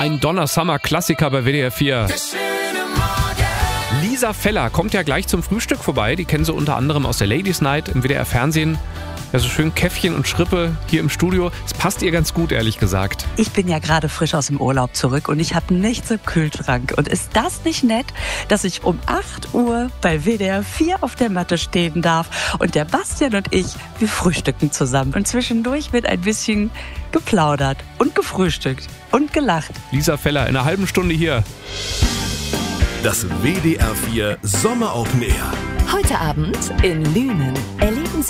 Ein Donner-Summer-Klassiker bei WDR 4. Lisa Feller kommt ja gleich zum Frühstück vorbei. Die kennen sie unter anderem aus der Ladies Night im WDR-Fernsehen. Ja, so schön Käffchen und Schrippe hier im Studio. Es passt ihr ganz gut, ehrlich gesagt. Ich bin ja gerade frisch aus dem Urlaub zurück und ich habe nichts im Kühlschrank. Und ist das nicht nett, dass ich um 8 Uhr bei WDR 4 auf der Matte stehen darf? Und der Bastian und ich, wir frühstücken zusammen. Und zwischendurch wird ein bisschen geplaudert und gefrühstückt und gelacht. Lisa Feller in einer halben Stunde hier. Das WDR 4 Sommer Open Air. Heute Abend in Lünen.